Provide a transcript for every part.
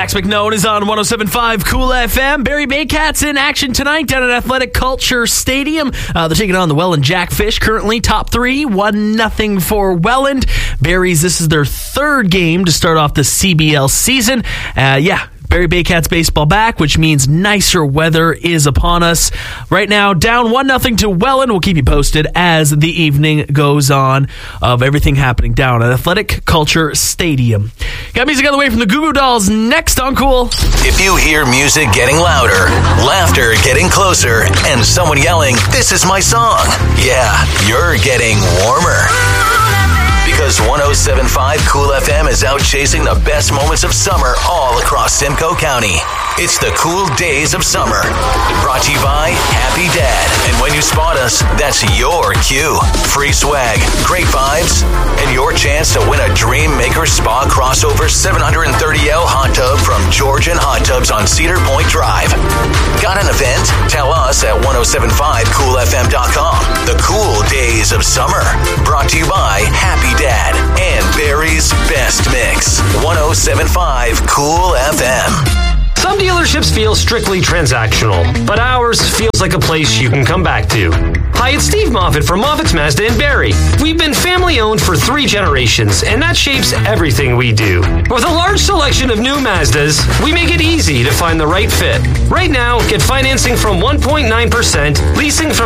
Max McNone is on 107.5 Cool FM. Barrie Baycats in action tonight down at Athletic Culture Stadium. They're taking on the Welland Jackfish. Currently top 3, 1-0 for Welland. Barrie's, this is their third game to start off the CBL season. Barrie Baycats baseball back, which means nicer weather is upon us. Right now, down 1-0 to Welland. We'll keep you posted as the evening goes on of everything happening down at Athletic Culture Stadium. Got music on the way from the Goo Goo Dolls next on Cool. If you hear music getting louder, laughter getting closer, and someone yelling, "This is my song," yeah, you're getting warmer. Because 107.5 Cool FM is out chasing the best moments of summer all across Simcoe County. It's the cool days of summer. Brought to you by Happy Dad. And when you spot us, that's your cue. Free swag, great vibes, and your chance to win a Dream Maker Spa Crossover 730L hot tub from Georgian Hot Tubs on Cedar Point Drive. Got an event? Tell us at 1075coolfm.com. The cool days of summer. Brought to you by Happy Dad and Barrie's Best Mix. 107.5 Cool FM. Some dealerships feel strictly transactional, but ours feels like a place you can come back to. Hi, it's Steve Moffitt from Moffitt's Mazda in Barrie. We've been family-owned for 3 generations, and that shapes everything we do. With a large selection of new Mazdas, we make it easy to find the right fit. Right now, get financing from 1.9%, leasing from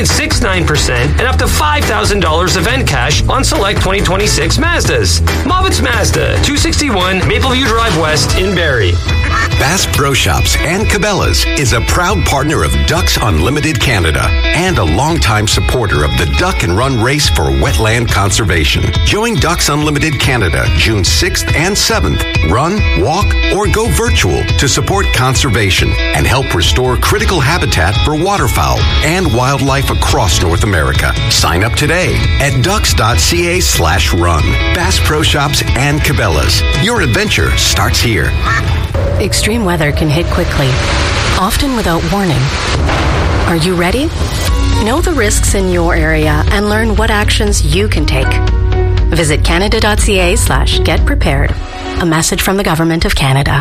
2.69%, and up to $5,000 event cash on select 2026 Mazdas. Moffitt's Mazda, 261 Mapleview Drive West in Barrie. Bass Pro Shops and Cabela's is a proud partner of Ducks Unlimited Canada and a longtime supporter of the Duck and Run Race for Wetland Conservation. Join Ducks Unlimited Canada June 6th and 7th. Run, walk, or go virtual to support conservation and help restore critical habitat for waterfowl and wildlife across North America. Sign up today at ducks.ca/run. Bass Pro Shops and Cabela's. Your adventure starts here. Extreme weather can hit quickly, often without warning. Are you ready? Know the risks in your area and learn what actions you can take. Visit canada.ca/getprepared. A message from the Government of Canada.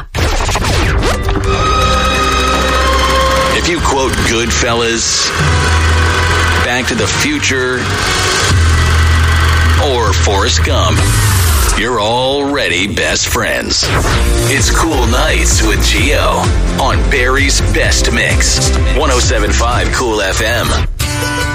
If you quote Goodfellas, Back to the Future, or Forrest Gump, you're already best friends. It's Cool Nights with Gio on Barrie's Best Mix. 107.5 Cool FM.